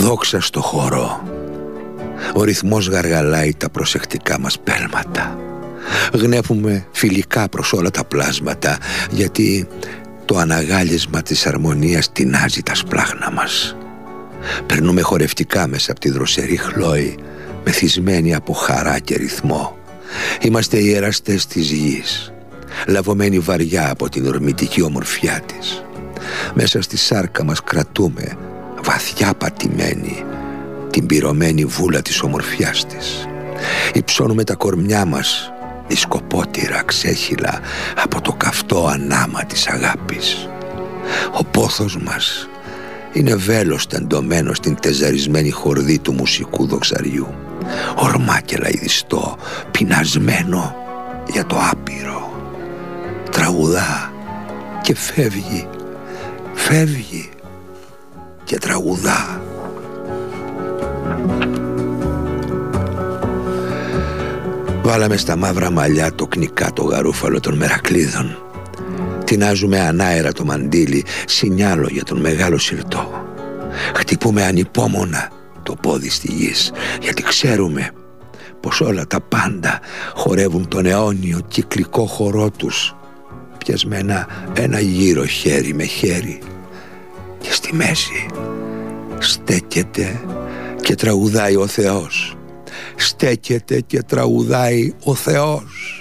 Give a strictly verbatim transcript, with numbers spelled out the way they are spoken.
Δόξα στο χορό. Ο ρυθμός γαργαλάει τα προσεκτικά μας πέλματα. Γνέφουμε φιλικά προς όλα τα πλάσματα, γιατί το αναγάλισμα της αρμονίας τεινάζει τα σπλάχνα μας. Περνούμε χορευτικά μέσα από τη δροσερή χλόη, μεθυσμένοι από χαρά και ρυθμό. Είμαστε οι εραστές της γης, λαβωμένοι βαριά από την ορμητική ομορφιά της. Μέσα στη σάρκα μας κρατούμε, βαθιά πατημένοι, την πυρωμένη βούλα της ομορφιάς της. Υψώνουμε τα κορμιά μας, δισκοπότηρα ξέχυλα από το καυτό ανάμα της αγάπης. Ο πόθος μας είναι βέλος τεντωμένο στην τεζαρισμένη χορδή του μουσικού δοξαριού, ορμά και λαϊδιστό, πεινασμένο για το άπειρο. Τραγουδά και φεύγει, φεύγει και τραγουδά. Βάλαμε στα μαύρα μαλλιά το κνικά το γαρούφαλο των μερακλείδων. Τεινάζουμε ανάερα το μαντίλι, σινιάλο για τον μεγάλο συρτό. Χτυπούμε ανυπόμονα το πόδι στη γης, γιατί ξέρουμε πως όλα τα πάντα χορεύουν τον αιώνιο κυκλικό χορό τους, πιασμένα ένα γύρο χέρι με χέρι. Και στη μέση στέκεται και τραγουδάει ο Θεός. Στέκεται και τραγουδάει ο Θεός.